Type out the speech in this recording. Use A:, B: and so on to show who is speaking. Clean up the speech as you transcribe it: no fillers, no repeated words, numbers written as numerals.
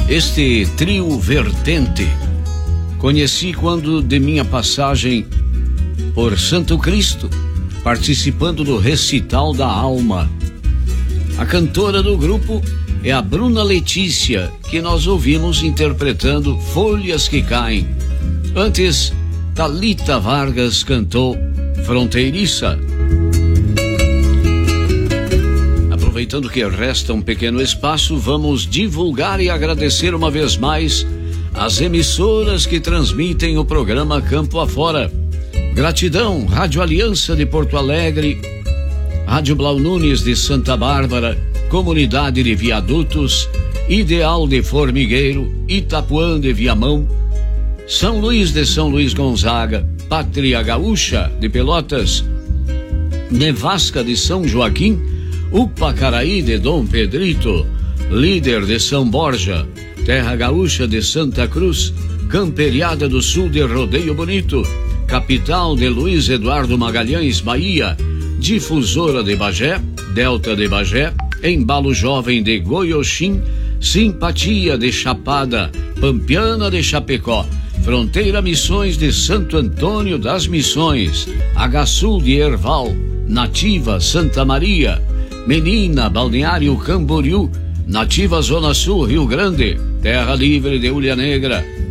A: Este trio Vertente conheci quando de minha passagem por Santo Cristo, participando do recital da alma. A cantora do grupo é a Bruna Letícia, que nós ouvimos interpretando Folhas que Caem. Antes, Thalita Vargas cantou Fronteiriça. Aproveitando que resta um pequeno espaço, vamos divulgar e agradecer uma vez mais as emissoras que transmitem o programa Campo Afora. Gratidão, Rádio Aliança de Porto Alegre, Rádio Blau Nunes de Santa Bárbara, Comunidade de Viadutos, Ideal de Formigueiro, Itapuã de Viamão, São Luís de São Luís Gonzaga, Pátria Gaúcha de Pelotas, Nevasca de São Joaquim, Upacaraí de Dom Pedrito, Líder de São Borja, Terra Gaúcha de Santa Cruz, Camperiada do Sul de Rodeio Bonito, Capital de Luiz Eduardo Magalhães, Bahia, Difusora de Bagé, Delta de Bagé, Embalo Jovem de Goioxim, Simpatia de Chapada, Pampiana de Chapecó, Fronteira Missões de Santo Antônio das Missões, Agaçu de Erval, Nativa Santa Maria, Menina Balneário Camboriú, Nativa Zona Sul Rio Grande, Terra Livre de Ulha Negra,